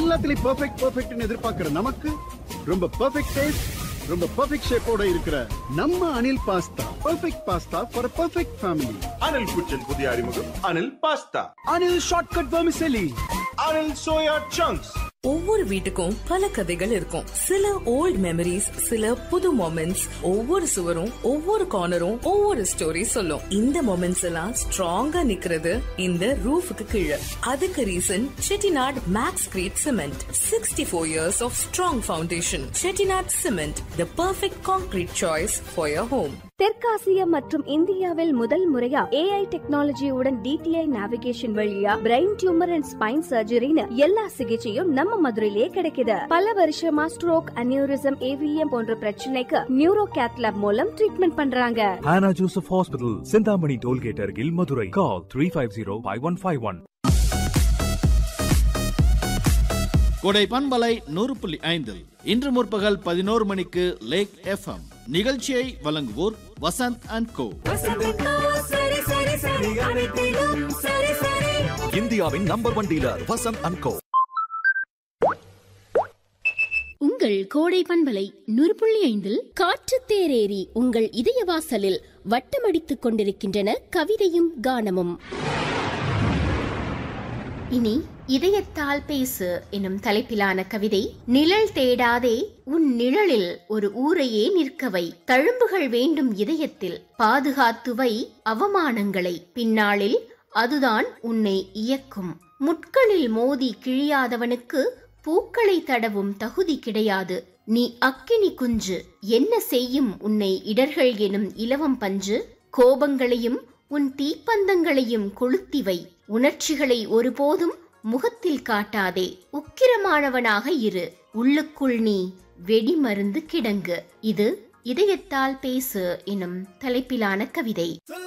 எல்லாத்துலயும் பெர்ஃபெக்ட்னு எதிர்பார்க்கிற நமக்கு ரொம்ப பெர்ஃபெக்ட் டேஸ்ட், ரொம்ப பெர்ஃபெக்ட் ஷேப்போட இருக்கிற நம்ம Anil pasta. Perfect pasta for perfect family. Anil குச்சின் புதிய அறிமுகம் Anil pasta. Anil shortcut vermicelli. Anil soya chunks. ஒவ்வொரு வீட்டுக்கும் பல கதைகள் இருக்கும். சில ஓல்ட் மெமரிஸ், சில புது மொமெண்ட்ஸ். ஒவ்வொரு சுவரும், ஒவ்வொரு கார்னரும் ஒவ்வொரு ஸ்டோரி சொல்லும். இந்த மொமெண்ட்ஸ் எல்லாம் ஸ்ட்ராங்கா நிக்கிறது இந்த ரூஃபுக்கு கீழே. அதுக்கு reason Chettinad maths greet cement. 64 years of strong foundation. Chettinad cement, the perfect concrete choice for your home. தெற்காசியா மற்றும் இந்தியாவில் முதல் முறையா AI டெக்னாலஜியுடன் DTI நேவிகேஷன் வழியா பிரெயின் டியூமர் அண்ட் ஸ்பைன் சர்ஜரின்னு எல்லா சிகிச்சையும் நம்ம மதுரையிலேயே கிடைக்குது. பல வருஷமா ஸ்ட்ரோக், அனியூரிசம், AVM போன்ற பிரச்சனைக்கு நியூரோ கேத் லேப் மூலம் ட்ரீட்மெண்ட் பண்றாங்க. Hannah Joseph Hospital, Sindhamani Tollgate அருகில் மதுரை. Call 350-5151. கோடை பண்பலை 100.5 இன்று முற்பகல் 11 மணிக்கு லேக் FM நிகழ்ச்சியை வழங்குவோர் வசந்த் அண்ட் கோ. இந்தியாவின் நம்பர் 1 டீலர் வசந்த் அண்ட் கோ. உங்கள் கோடை பண்பலை 100.5 காற்று தேரேறி உங்கள் இதய வாசலில் வட்டமடித்துக் கொண்டிருக்கின்றன கவிதையும் கானமும். இனி இதயத்தால் பேசு எனும் தலைப்பிலான கவிதை. நிழல் தேடாதே, உன் நிழலில் ஒரு ஊரையே நிற்கவை. தழும்புகள் வேண்டும் இதயத்தில், பாதுகாத்துவை அவமானங்களை. பின்னாளில் அதுதான் உன்னை இயக்கும். முட்களில் மோதி கிழியாதவனுக்கு பூக்களை தடவும் தகுதி கிடையாது. நீ அக்கினி குஞ்சு, என்ன செய்யும் உன்னை இடர்கள் எனும் இலவம் பஞ்சு. கோபங்களையும் உன் தீப்பந்தங்களையும் கொளுத்திவை. உணர்ச்சிகளை ஒருபோதும் முகத்தில் காட்டாதே. உக்கிரமானவனாக இரு, உள்ளுக்குள் நீ வெடிமருந்து கிடங்கு. இது இதயத்தால் பேசு எனும் தலைப்பிலான கவிதை.